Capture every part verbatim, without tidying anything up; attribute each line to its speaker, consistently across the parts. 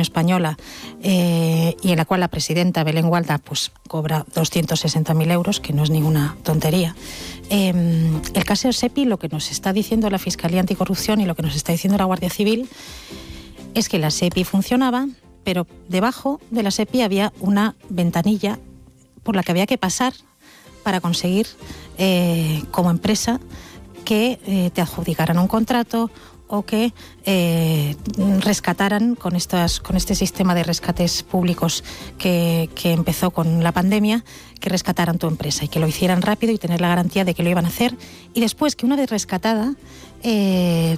Speaker 1: española eh, y en la cual la presidenta Belén Gualda pues cobra doscientos sesenta mil euros, que no es ninguna tontería. Eh, el caso SEPI, lo que nos está diciendo la Fiscalía Anticorrupción y lo que nos está diciendo la Guardia Civil es que la SEPI funcionaba, pero debajo de la SEPI había una ventanilla por la que había que pasar para conseguir eh, como empresa que eh, te adjudicaran un contrato o que eh, rescataran con, estas, con este sistema de rescates públicos que, que empezó con la pandemia, que rescataran tu empresa y que lo hicieran rápido y tener la garantía de que lo iban a hacer, y después que una vez rescatada eh,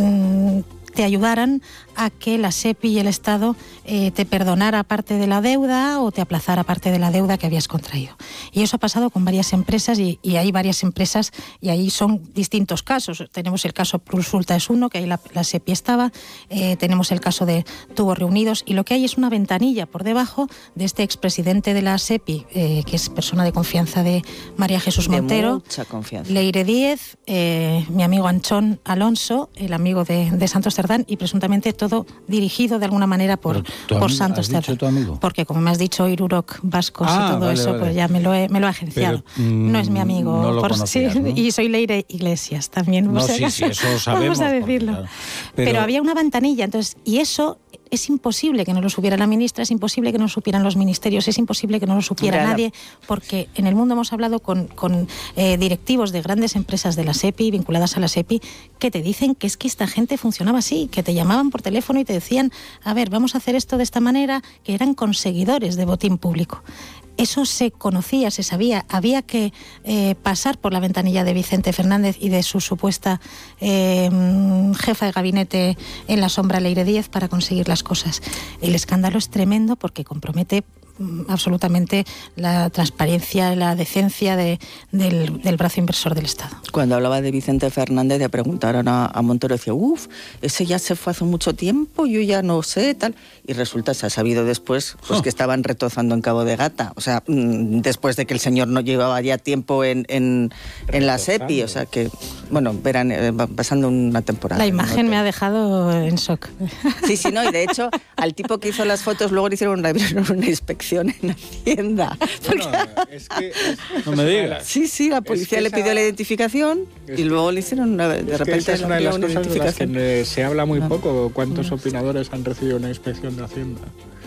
Speaker 1: te ayudaran a que la SEPI y el Estado eh, te perdonara parte de la deuda o te aplazara parte de la deuda que habías contraído. Y eso ha pasado con varias empresas y, y hay varias empresas y ahí son distintos casos. Tenemos el caso Plusulta es uno, que ahí la, la SEPI estaba, eh, tenemos el caso de Tubos Reunidos, y lo que hay es una ventanilla por debajo de este expresidente de la SEPI, eh, que es persona de confianza de María Jesús
Speaker 2: de
Speaker 1: Montero,
Speaker 2: mucha confianza.
Speaker 1: Leire Díez, eh, mi amigo Anchón Alonso, el amigo de, de Santos Cerdán, y presuntamente todo dirigido de alguna manera por, por Santos Cerdán. Porque como me has dicho, Irurok, vascos ah, y todo vale, eso, vale. Pues ya me lo he, me lo he agenciado. Pero, mmm, no es mi amigo.
Speaker 3: No lo
Speaker 1: por,
Speaker 3: conocías,
Speaker 1: sí,
Speaker 3: ¿no?
Speaker 1: Y soy Leire Iglesias también.
Speaker 3: No,
Speaker 1: o sea,
Speaker 3: sí, sí, eso sabemos.
Speaker 1: Vamos a decirlo.
Speaker 3: Porque, claro.
Speaker 1: Pero,
Speaker 3: Pero
Speaker 1: había una ventanilla, entonces, y eso es imposible que no lo supiera la ministra, es imposible que no lo supieran los ministerios, es imposible que no lo supiera claro. nadie, porque en el mundo hemos hablado con, con eh, directivos de grandes empresas de la SEPI, vinculadas a la SEPI, que te dicen que es que esta gente funcionaba así, que te llamaban por teléfono y te decían, a ver, vamos a hacer esto de esta manera, que eran conseguidores de botín público. Eso se conocía, se sabía. Había que eh, pasar por la ventanilla de Vicente Fernández y de su supuesta eh, jefa de gabinete en la sombra, Leire Díez, para conseguir las cosas. El escándalo es tremendo porque compromete absolutamente la transparencia, la decencia de, del, del brazo inversor del Estado.
Speaker 2: Cuando hablaba de Vicente Fernández, le preguntaron a, a Montero, decía, uff, ese ya se fue hace mucho tiempo, yo ya no sé, tal. Y resulta, se ha sabido después, pues oh. que estaban retozando en Cabo de Gata. O sea, mmm, después de que el señor no llevaba ya tiempo en, en, en la SEPI. O sea que, bueno, verán, eh, pasando una temporada.
Speaker 1: La imagen
Speaker 2: ¿no?
Speaker 1: me ha dejado en shock.
Speaker 2: Sí, sí, no, y de hecho, al tipo que hizo las fotos, luego le hicieron una, una inspección en Hacienda.
Speaker 4: Bueno, es que, es,
Speaker 3: no me digas.
Speaker 2: Sí, sí, la policía le esa, pidió la identificación y luego le hicieron una, de repente
Speaker 4: es una de las
Speaker 2: una
Speaker 4: cosas de las que se habla muy
Speaker 2: no.
Speaker 4: poco. ¿Cuántos no. opinadores han recibido una inspección de Hacienda?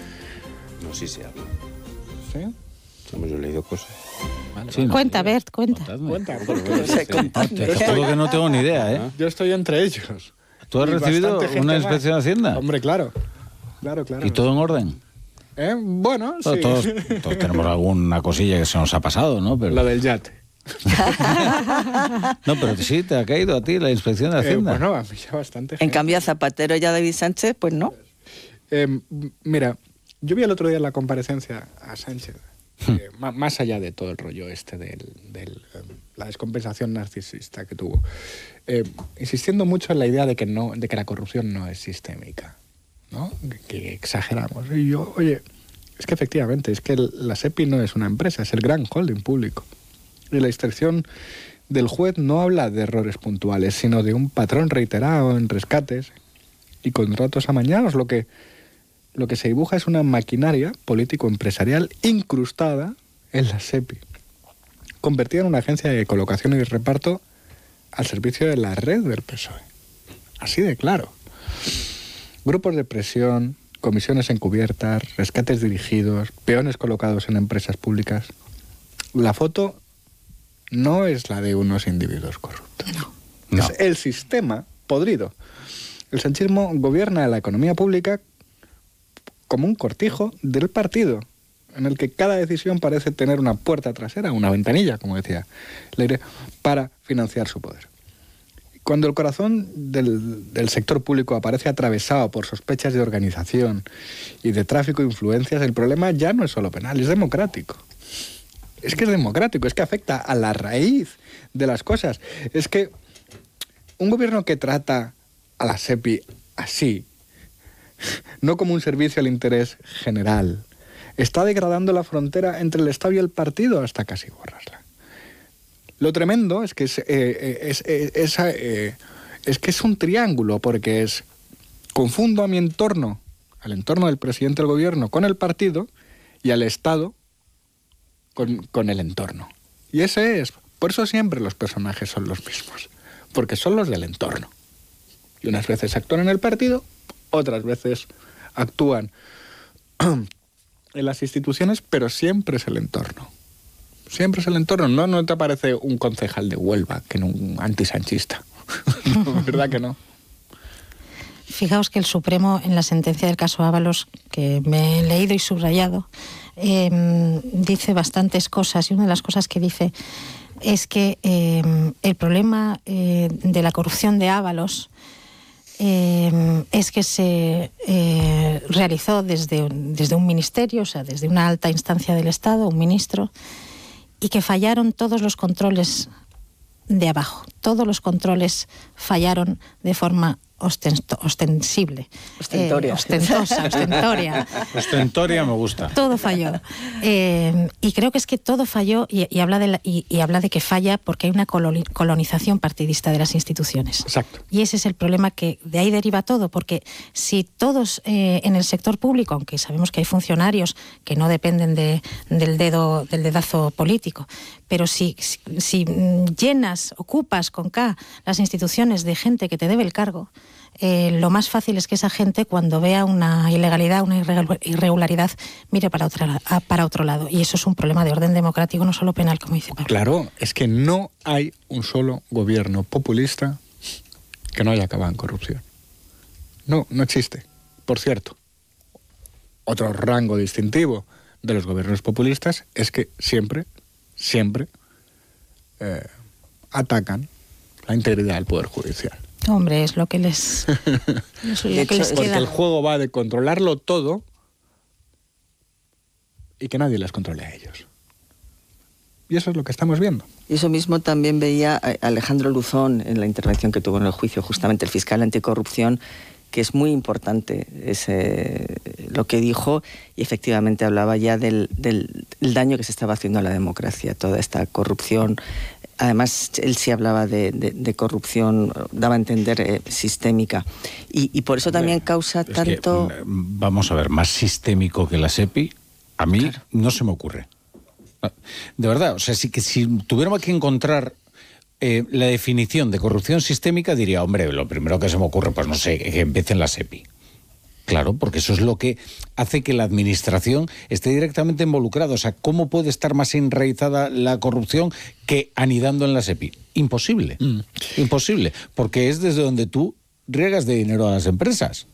Speaker 5: No, sí se habla.
Speaker 4: ¿Sí?
Speaker 5: Hemos yo leído cosas.
Speaker 1: Vale, sí, cuenta, no, Bert, cuenta.
Speaker 4: Cuenta,
Speaker 3: Te juro que no tengo ni idea, ¿eh?
Speaker 4: Yo estoy entre ellos.
Speaker 3: ¿Tú has recibido una inspección de Hacienda?
Speaker 4: Hombre, claro. Claro, claro.
Speaker 3: ¿Y todo en orden?
Speaker 4: ¿Eh? Bueno,
Speaker 3: sí. Todos, todos tenemos alguna cosilla que se nos ha pasado, ¿no? Pero...
Speaker 4: La del yate.
Speaker 3: No, pero sí, te ha caído a ti la inspección de Hacienda.
Speaker 4: Eh, bueno, a mí ya bastante.
Speaker 2: En
Speaker 4: gente.
Speaker 2: cambio, a Zapatero y a David Sánchez, pues no.
Speaker 4: Eh, mira, yo vi el otro día en la comparecencia a Sánchez, eh, más allá de todo el rollo este de del, eh, la descompensación narcisista que tuvo, eh, insistiendo mucho en la idea de que, no, de que la corrupción no es sistémica, ¿no? Que, que exageramos. Y yo, oye, es que efectivamente, es que el, la SEPI no es una empresa, es el gran holding público. Y la instrucción del juez no habla de errores puntuales, sino de un patrón reiterado en rescates y contratos amañados. Lo que, lo que se dibuja es una maquinaria político-empresarial incrustada en la SEPI, convertida en una agencia de colocación y reparto al servicio de la red del P S O E. Así de claro. Grupos de presión, comisiones encubiertas, rescates dirigidos, peones colocados en empresas públicas. La foto no es la de unos individuos corruptos.
Speaker 1: No.
Speaker 4: No. Es el sistema podrido. El sanchismo gobierna la economía pública como un cortijo del partido, en el que cada decisión parece tener una puerta trasera, una ventanilla, como decía Leire, para financiar su poder. Cuando el corazón del, del sector público aparece atravesado por sospechas de organización y de tráfico de influencias, el problema ya no es solo penal, es democrático. Es que es democrático, es que afecta a la raíz de las cosas. Es que un gobierno que trata a la SEPI así, no como un servicio al interés general, está degradando la frontera entre el Estado y el partido hasta casi borrarla. Lo tremendo es que es, eh, es, es, es, eh, es que es un triángulo, porque es confundo a mi entorno, al entorno del presidente del gobierno con el partido y al Estado con, con el entorno. Y ese es, por eso siempre los personajes son los mismos, porque son los del entorno. Y unas veces actúan en el partido, otras veces actúan en las instituciones, pero siempre es el entorno. Siempre es el entorno. No, no te aparece un concejal de Huelva que no un antisanchista. No, ¿verdad que no?
Speaker 1: Fijaos que el Supremo, en la sentencia del caso Ábalos, que me he leído y subrayado, eh, dice bastantes cosas, y una de las cosas que dice es que eh, el problema eh, de la corrupción de Ábalos eh, es que se eh, realizó desde, desde un ministerio, o sea, desde una alta instancia del Estado, un ministro, y que fallaron todos los controles de abajo. Todos los controles fallaron de forma ostento, ostensible.
Speaker 2: Ostentoria.
Speaker 1: Eh, ostentosa, ostentoria.
Speaker 3: Ostentoria me gusta.
Speaker 1: Todo falló. Eh, y creo que es que todo falló y, y, habla de la, y, y habla de que falla porque hay una colonización partidista de las instituciones.
Speaker 4: Exacto.
Speaker 1: Y ese es el problema, que de ahí deriva todo, porque si todos eh, en el sector público, aunque sabemos que hay funcionarios que no dependen de, del dedo, del dedazo político, pero si, si, si llenas, ocupas con K las instituciones de gente que te debe el cargo, Eh, lo más fácil es que esa gente, cuando vea una ilegalidad, una irregularidad, mire para, otra, para otro lado. Y eso es un problema de orden democrático, no solo penal, como dice Pablo.
Speaker 4: Claro, es que no hay un solo gobierno populista que no haya acabado en corrupción. No, no existe. Por cierto, otro rango distintivo de los gobiernos populistas es que siempre, siempre eh, atacan la integridad del Poder Judicial.
Speaker 1: Hombre, es lo que les, es lo que
Speaker 2: hecho,
Speaker 1: les
Speaker 4: Porque
Speaker 1: queda.
Speaker 4: el juego va de controlarlo todo y que nadie les controle a ellos. Y eso es lo que estamos viendo.
Speaker 2: Y eso mismo también veía Alejandro Luzón en la intervención que tuvo en el juicio, justamente el fiscal anticorrupción, que es muy importante ese, lo que dijo, y efectivamente hablaba ya del, del, del daño que se estaba haciendo a la democracia, toda esta corrupción. Además, él sí hablaba de, de, de corrupción, daba a entender eh, sistémica. Y, y por eso también causa
Speaker 3: es
Speaker 2: tanto...
Speaker 3: Que, vamos a ver, más sistémico que la SEPI, a mí claro. no se me ocurre. De verdad, o sea, sí que si tuviéramos que encontrar eh, la definición de corrupción sistémica, diría, hombre, lo primero que se me ocurre, pues no sé, que empiece en la SEPI. Claro, porque eso es lo que hace que la administración esté directamente involucrada. O sea, ¿cómo puede estar más enraizada la corrupción que anidando en la SEPI? Imposible, mm. imposible, porque es desde donde tú riegas de dinero a las empresas.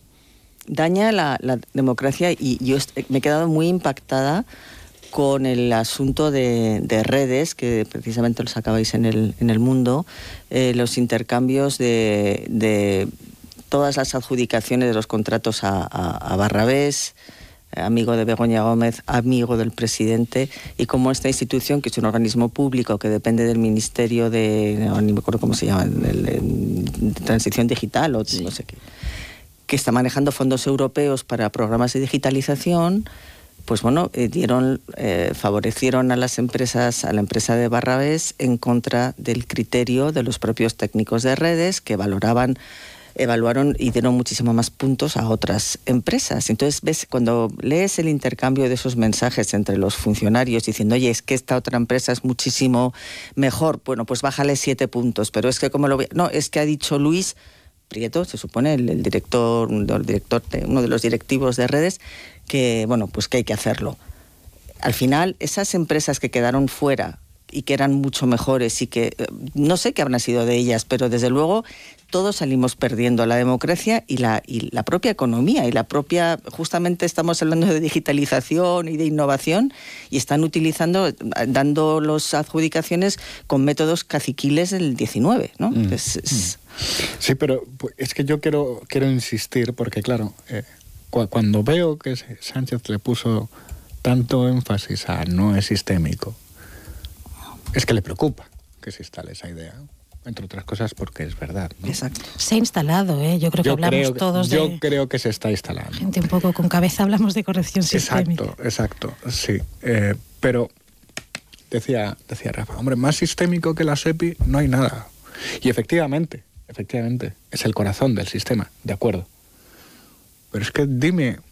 Speaker 2: Daña la, la democracia, y yo me he quedado muy impactada con el asunto de, de redes, que precisamente lo sacabais en el, en el Mundo, eh, los intercambios de... de todas las adjudicaciones de los contratos a, a, a Barrabés, amigo de Begoña Gómez, amigo del presidente, y como esta institución, que es un organismo público que depende del Ministerio de, no, ni me acuerdo cómo se llama, el, el, de Transición Digital, o sí. no sé qué, que está manejando fondos europeos para programas de digitalización, pues bueno, eh, dieron, eh, favorecieron a las empresas, a la empresa de Barrabés, en contra del criterio de los propios técnicos de redes, que valoraban evaluaron y dieron muchísimo más puntos a otras empresas. Entonces, ves, cuando lees el intercambio de esos mensajes entre los funcionarios diciendo, oye, es que esta otra empresa es muchísimo mejor, bueno, pues bájale siete puntos, pero es que como lo voy... No, es que ha dicho Luis Prieto, se supone, el, el director, el director de, uno de los directivos de redes, que, bueno, pues que hay que hacerlo. Al final, esas empresas que quedaron fuera y que eran mucho mejores y que no sé qué habrán sido de ellas, pero desde luego todos salimos perdiendo, la democracia y la, y la propia economía y la propia, justamente estamos hablando de digitalización y de innovación, y están utilizando, dando las adjudicaciones con métodos caciquiles del diecinueve, ¿no? Mm. Es, es...
Speaker 4: Sí, pero es que yo quiero, quiero insistir, porque claro, eh, cu cuando veo que Sánchez le puso tanto énfasis a no es sistémico, es que le preocupa que se instale esa idea, entre otras cosas porque es verdad, ¿no?
Speaker 2: Exacto.
Speaker 1: Se ha instalado, ¿eh? Yo creo que yo hablamos
Speaker 4: creo,
Speaker 1: todos
Speaker 4: yo
Speaker 1: de...
Speaker 4: Yo creo que se está instalando.
Speaker 1: Gente un poco con cabeza hablamos de corrección sistémica.
Speaker 4: Exacto, exacto, sí. Eh, pero decía, decía Rafa, hombre, más sistémico que la SEPI no hay nada. Y efectivamente, efectivamente, es el corazón del sistema, de acuerdo. Pero es que dime